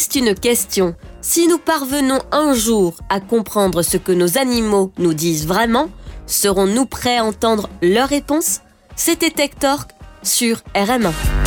juste une question. Si nous parvenons un jour à comprendre ce que nos animaux nous disent vraiment, serons-nous prêts à entendre leurs réponses ? C'était Tech Talk sur RM1.